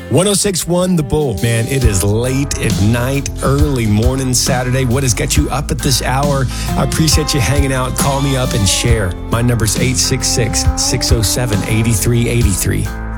106.1 The Bull. Man, it is late at night, early morning Saturday. What has got you up at this hour? I appreciate you hanging out. Call me up and share. My number's 866-607-8383.